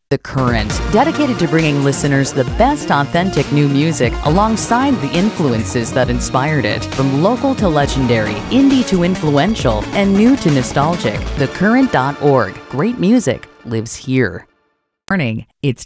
The Current, dedicated to bringing listeners the best authentic new music alongside the influences that inspired it. From local to legendary, indie to influential, and new to nostalgic, thecurrent.org. Great music lives here. Warning, it's